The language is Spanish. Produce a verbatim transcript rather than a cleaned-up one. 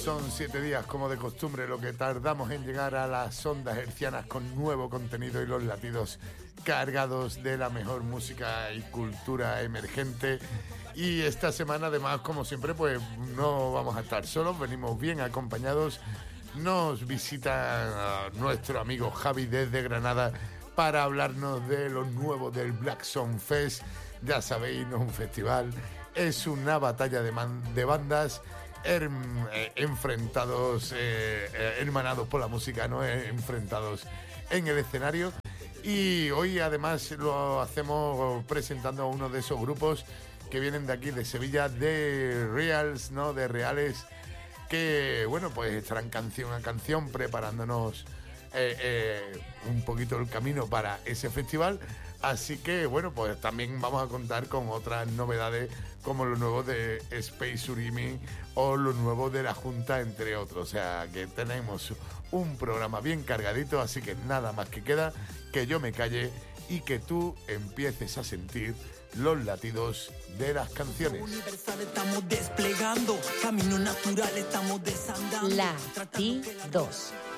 Son siete días, como de costumbre, lo que tardamos en llegar a las ondas hercianas con nuevo contenido y los latidos cargados de la mejor música y cultura emergente. Y esta semana, además, como siempre, pues no vamos a estar solos, venimos bien acompañados. Nos visita nuestro amigo Javi desde Granada para hablarnos de lo nuevo del Black Sound Fest. Ya sabéis, no es un festival, es una batalla de, man- de bandas her- eh, enfrentados, eh, eh, hermanados por la música, no eh, enfrentados en el escenario. Y hoy además lo hacemos presentando a uno de esos grupos que vienen de aquí, de Sevilla, de Reals, ¿no? De Reales, que, bueno, pues estarán canción a canción preparándonos eh, eh, un poquito el camino para ese festival. Así que, bueno, pues también vamos a contar con otras novedades como lo nuevo de Space Surimi o lo nuevo de la Junta, entre otros. O sea, que tenemos un programa bien cargadito, así que nada más que queda que yo me calle y que tú empieces a sentir los latidos de las canciones. Universal estamos desplegando, camino natural estamos desandando. Latidos.